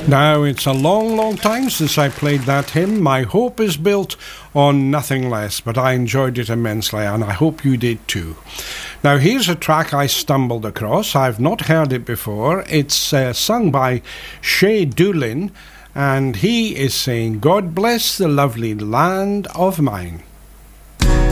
Now, it's a long, long time since I played that hymn. My hope is built on nothing less, but I enjoyed it immensely, and I hope you did too. Now, here's a track I stumbled across. I've not heard it before. It's sung by Shay Doolin, and he is saying, "God bless the lovely land of mine."